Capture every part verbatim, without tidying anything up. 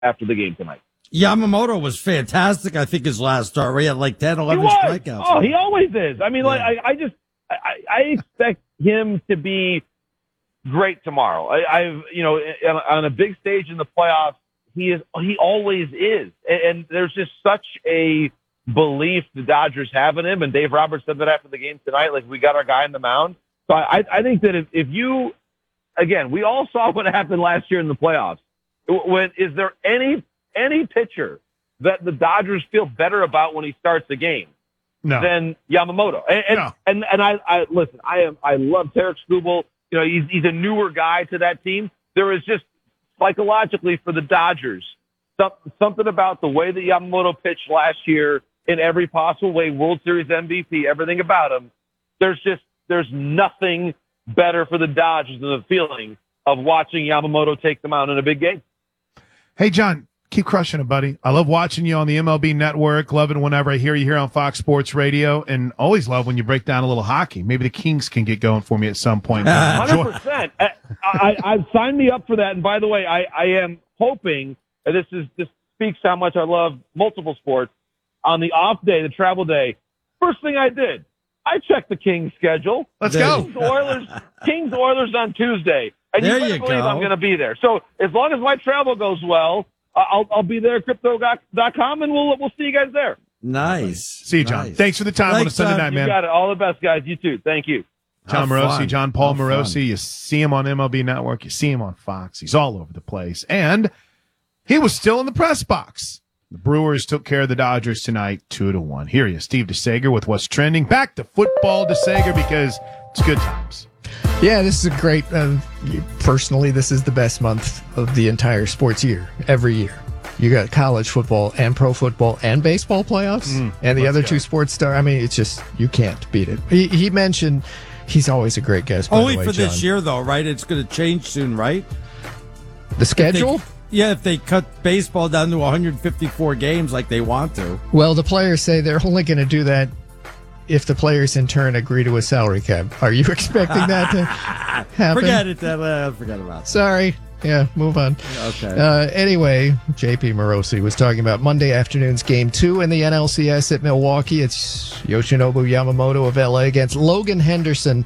after the game tonight. Yamamoto was fantastic. I think his last start, he had like ten, eleven strikeouts. Oh, he always is. I mean, yeah. like I, I just I, I expect him to be great tomorrow. I, I've you know on a big stage in the playoffs, he is he always is, and, and there's just such a belief the Dodgers have in him. And Dave Roberts said that after the game tonight, like we got our guy on the mound. So I, I think that if, if you, again, we all saw what happened last year in the playoffs. When is there any any pitcher that the Dodgers feel better about when he starts the game no. than Yamamoto? And and, no. and and I, I listen. I am I love Tarik Skubal. You know, he's he's a newer guy to that team. There is just psychologically for the Dodgers something about the way that Yamamoto pitched last year in every possible way, World Series M V P, everything about him. There's just there's nothing better for the Dodgers than the feeling of watching Yamamoto take them out in a big game. Hey, John, keep crushing it, buddy. I love watching you on the M L B Network, loving whenever I hear you here on Fox Sports Radio, and always love when you break down a little hockey. Maybe the Kings can get going for me at some point. one hundred percent. I, I, I've signed me up for that. And by the way, I, I am hoping, and this is this speaks how much I love multiple sports, on the off day, the travel day, first thing I did, I checked the Kings schedule. Let's go. Kings Oilers, Kings Oilers on Tuesday. And there you better you believe go. I'm going to be there. So as long as my travel goes well, I'll I'll be there at crypto dot com, and we'll we'll see you guys there. Nice. See you, John. Nice. Thanks for the time on a Sunday John. night, man. You got it. All the best, guys. You too. Thank you. John How Morosi, fun. John Paul How Morosi. fun. You see him on M L B Network. You see him on Fox. He's all over the place. And he was still in the press box. The Brewers took care of the Dodgers tonight, two to one. Here he is, Steve DeSager with what's trending. Back to football, DeSager, because it's good times. Yeah, this is a great. Uh, personally, this is the best month of the entire sports year. Every year, you got college football and pro football and baseball playoffs, Mm, and the let's other go. two sports star. I mean, it's just you can't beat it. He, he mentioned he's always a great guest. By Only the way, for this John. year, though, right? It's going to change soon, right? The schedule. They, yeah, if they cut baseball down to one hundred fifty-four games like they want to. Well, the players say they're only going to do that if the players in turn agree to a salary cap. Are you expecting that to happen? Forget it. Uh, forget about it. Sorry. Yeah, move on. Okay. Uh, anyway, J P Morosi was talking about Monday afternoon's game two in the N L C S at Milwaukee. It's Yoshinobu Yamamoto of L A against Logan Henderson.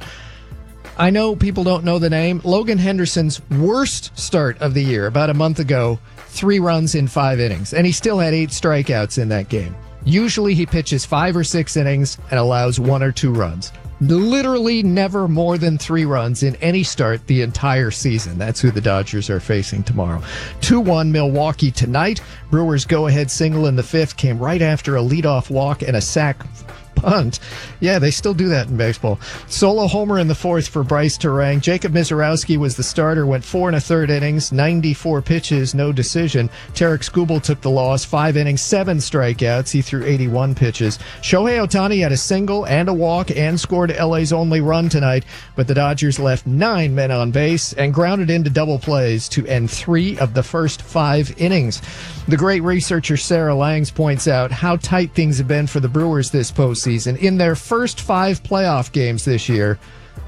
I know people don't know the name. Logan Henderson's worst start of the year, about a month ago, three runs in five innings, and he still had eight strikeouts in that game. Usually he pitches five or six innings and allows one or two runs. Literally never more than three runs in any start the entire season. That's who the Dodgers are facing tomorrow. two one Milwaukee tonight. Brewers' go-ahead single in the fifth came right after a leadoff walk and a sac punt. Yeah, they still do that in baseball. Solo homer in the fourth for Bryce Terang. Jacob Mizorowski was the starter, went four and a third innings, ninety-four pitches, no decision. Tarik Skubal took the loss, five innings, seven strikeouts. He threw eighty-one pitches. Shohei Ohtani had a single and a walk and scored L A's only run tonight, but the Dodgers left nine men on base and grounded into double plays to end three of the first five innings. The great researcher Sarah Langs points out how tight things have been for the Brewers this postseason. In their first five playoff games this year,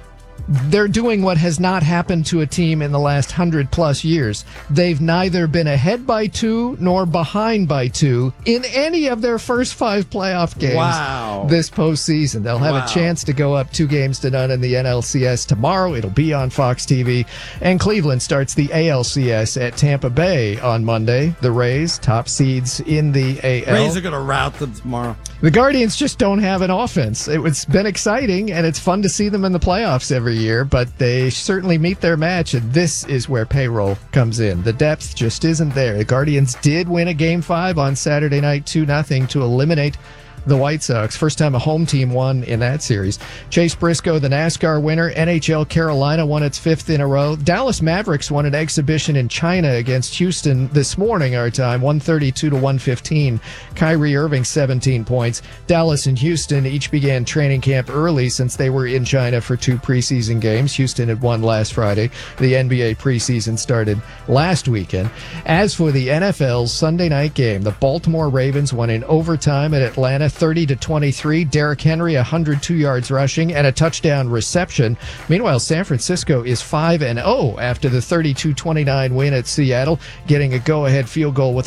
they're doing what has not happened to a team in the last hundred plus years. They've neither been ahead by two nor behind by two in any of their first five playoff games Wow. this postseason. They'll have Wow. a chance to go up two games to none in the N L C S tomorrow. It'll be on Fox T V. And Cleveland starts the A L C S at Tampa Bay on Monday. The Rays, top seeds in the A L. Rays are going to rout them tomorrow. The Guardians just don't have an offense. It's been exciting, and it's fun to see them in the playoffs every year, but they certainly meet their match, and this is where payroll comes in. The depth just isn't there. The Guardians did win a Game five on Saturday night, two nothing, to eliminate the White Sox. First time a home team won in that series. Chase Briscoe, the NASCAR winner. N H L Carolina won its fifth in a row. Dallas Mavericks won an exhibition in China against Houston this morning, our time, one thirty-two to one fifteen. Kyrie Irving, seventeen points. Dallas and Houston each began training camp early since they were in China for two preseason games. Houston had won last Friday. The N B A preseason started last weekend. As for the N F L's Sunday night game, the Baltimore Ravens won in overtime at Atlanta, thirty to twenty-three. Derrick Henry, one hundred two yards rushing and a touchdown reception. Meanwhile, San Francisco is five and oh after the thirty-two twenty-nine win at Seattle, getting a go-ahead field goal with